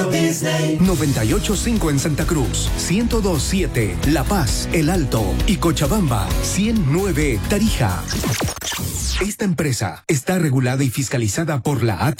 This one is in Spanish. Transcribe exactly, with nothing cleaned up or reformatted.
Disney. noventa y ocho punto cinco en Santa Cruz, ciento dos punto siete La Paz, El Alto y Cochabamba, ciento nueve Tarija. Esta empresa está regulada y fiscalizada por la A T.